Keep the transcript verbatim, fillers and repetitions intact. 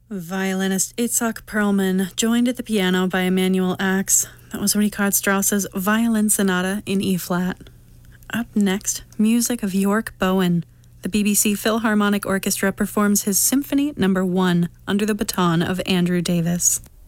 Violinist Itzhak Perlman, joined at the piano by Emanuel Ax. That was Richard Strauss's Violin Sonata in E-flat. Up next, music of York Bowen. The B B C Philharmonic Orchestra performs his Symphony Number One under the baton of Andrew Davis.